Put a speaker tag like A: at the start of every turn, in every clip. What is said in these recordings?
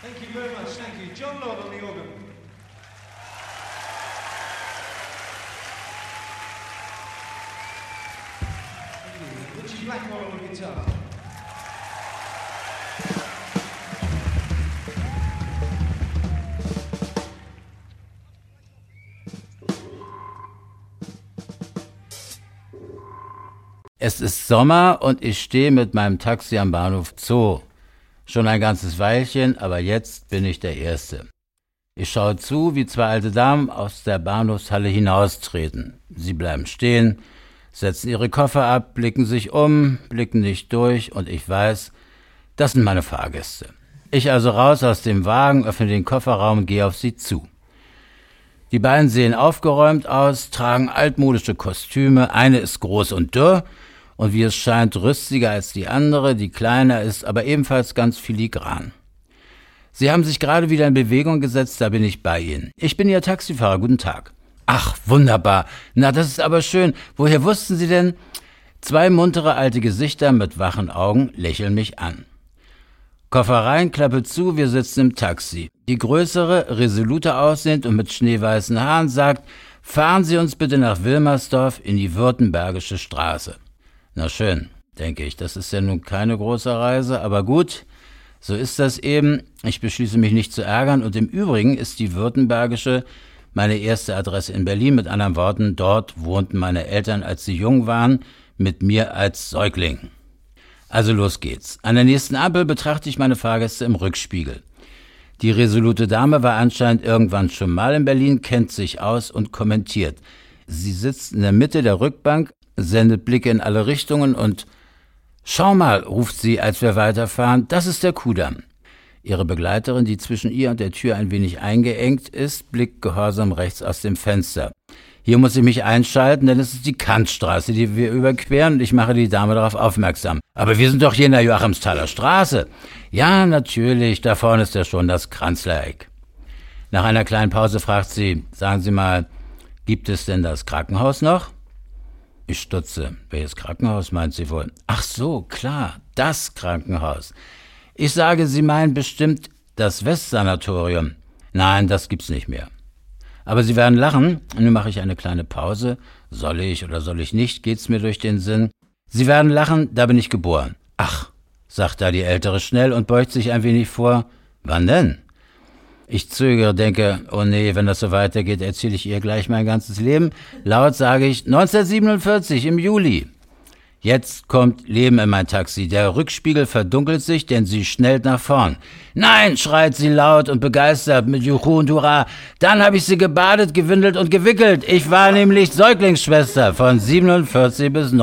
A: Thank you very much. Thank you. John Lord on the organ. Thank you. Richie Blackmore on the guitar.
B: Es ist Sommer und ich stehe mit meinem Taxi am Bahnhof Zoo. Schon ein ganzes Weilchen, aber jetzt bin ich der Erste. Ich schaue zu, wie zwei alte Damen aus der Bahnhofshalle hinaustreten. Sie bleiben stehen, setzen ihre Koffer ab, blicken sich um, blicken nicht durch und ich weiß, das sind meine Fahrgäste. Ich also raus aus dem Wagen, öffne den Kofferraum und gehe auf sie zu. Die beiden sehen aufgeräumt aus, tragen altmodische Kostüme, eine ist groß und dürr, und wie es scheint rüstiger als die andere, die kleiner ist, aber ebenfalls ganz filigran. Sie haben sich gerade wieder in Bewegung gesetzt, da bin ich bei Ihnen. Ich bin Ihr Taxifahrer, guten Tag. Ach, wunderbar. Na, das ist aber schön. Woher wussten Sie denn? Zwei muntere alte Gesichter mit wachen Augen lächeln mich an. Koffer rein, Klappe zu, wir sitzen im Taxi. Die größere, resoluter aussehend und mit schneeweißen Haaren sagt, fahren Sie uns bitte nach Wilmersdorf in die Württembergische Straße. Na schön, denke ich, das ist ja nun keine große Reise, aber gut, so ist das eben. Ich beschließe mich nicht zu ärgern und im Übrigen ist die Württembergische meine erste Adresse in Berlin. Mit anderen Worten, dort wohnten meine Eltern, als sie jung waren, mit mir als Säugling. Also los geht's. An der nächsten Ampel betrachte ich meine Fahrgäste im Rückspiegel. Die resolute Dame war anscheinend irgendwann schon mal in Berlin, kennt sich aus und kommentiert. Sie sitzt in der Mitte der Rückbank, sendet Blicke in alle Richtungen und »Schau mal«, ruft sie, als wir weiterfahren, »das ist der Kudamm.« Ihre Begleiterin, die zwischen ihr und der Tür ein wenig eingeengt ist, blickt gehorsam rechts aus dem Fenster. Hier muss ich mich einschalten, denn es ist die Kantstraße, die wir überqueren und ich mache die Dame darauf aufmerksam. »Aber wir sind doch hier in der Joachimsthaler Straße.« »Ja, natürlich, da vorne ist ja schon das Kranzlereck.« Nach einer kleinen Pause fragt sie, »Sagen Sie mal, gibt es denn das Krankenhaus noch?« Ich stutze. Welches Krankenhaus meint sie wohl? Ach so, klar, das Krankenhaus. Ich sage, Sie meinen bestimmt das Westsanatorium. Nein, das gibt's nicht mehr. Aber Sie werden lachen. Nun mache ich eine kleine Pause. Soll ich oder soll ich nicht, geht's mir durch den Sinn. Sie werden lachen, da bin ich geboren. Ach, sagt da die Ältere schnell und beugt sich ein wenig vor. Wann denn? Ich zögere, denke, oh nee, wenn das so weitergeht, erzähle ich ihr gleich mein ganzes Leben. Laut sage ich, 1947 im Juli. Jetzt kommt Leben in mein Taxi. Der Rückspiegel verdunkelt sich, denn sie schnellt nach vorn. Nein, schreit sie laut und begeistert mit Juhu und Hurra. Dann habe ich sie gebadet, gewindelt und gewickelt. Ich war nämlich Säuglingsschwester von 47 bis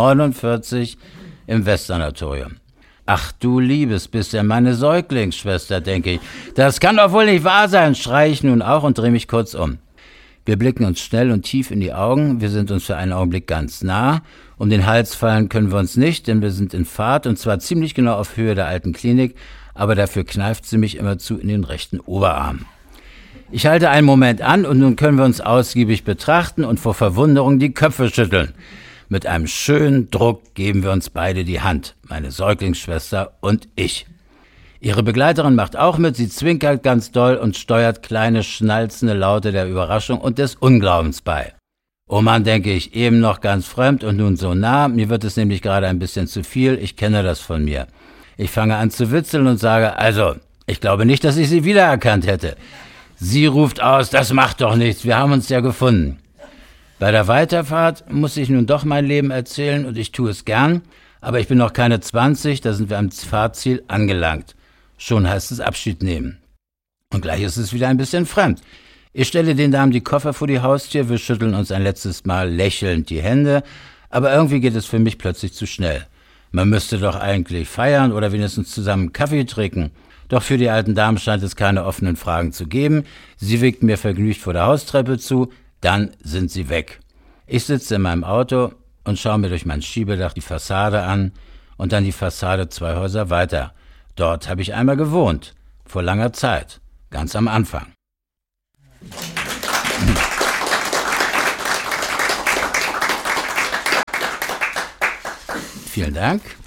B: 49 im Westsanatorium. Ach du Liebes, bist ja meine Säuglingsschwester, denke ich. Das kann doch wohl nicht wahr sein, schreie ich nun auch und drehe mich kurz um. Wir blicken uns schnell und tief in die Augen. Wir sind uns für einen Augenblick ganz nah. Um den Hals fallen können wir uns nicht, denn wir sind in Fahrt und zwar ziemlich genau auf Höhe der alten Klinik, aber dafür kneift sie mich immerzu in den rechten Oberarm. Ich halte einen Moment an und nun können wir uns ausgiebig betrachten und vor Verwunderung die Köpfe schütteln. Mit einem schönen Druck geben wir uns beide die Hand, meine Säuglingsschwester und ich. Ihre Begleiterin macht auch mit, sie zwinkert ganz doll und steuert kleine schnalzende Laute der Überraschung und des Unglaubens bei. Oh Mann, denke ich, eben noch ganz fremd und nun so nah, mir wird es nämlich gerade ein bisschen zu viel, ich kenne das von mir. Ich fange an zu witzeln und sage, also, ich glaube nicht, dass ich sie wiedererkannt hätte. Sie ruft aus, das macht doch nichts, wir haben uns ja gefunden. Bei der Weiterfahrt muss ich nun doch mein Leben erzählen und ich tue es gern, aber ich bin noch keine 20, da sind wir am Fahrziel angelangt. Schon heißt es Abschied nehmen. Und gleich ist es wieder ein bisschen fremd. Ich stelle den Damen die Koffer vor die Haustür, wir schütteln uns ein letztes Mal lächelnd die Hände, aber irgendwie geht es für mich plötzlich zu schnell. Man müsste doch eigentlich feiern oder wenigstens zusammen Kaffee trinken. Doch für die alten Damen scheint es keine offenen Fragen zu geben. Sie winkt mir vergnügt vor der Haustreppe zu, dann sind sie weg. Ich sitze in meinem Auto und schaue mir durch mein Schiebedach die Fassade an und dann die Fassade 2 Häuser weiter. Dort habe ich einmal gewohnt, vor langer Zeit, ganz am Anfang. Vielen Dank.